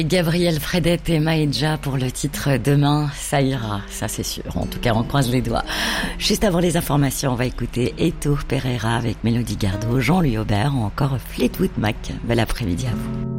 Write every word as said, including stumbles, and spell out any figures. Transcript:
Gabriel Fredette et Maïdja pour le titre Demain, ça ira, ça c'est sûr. En tout cas, on croise les doigts. Juste avant les informations, on va écouter Eto Pereira avec Mélodie Gardot, Jean-Louis Aubert ou encore Fleetwood Mac. Bel après-midi à vous.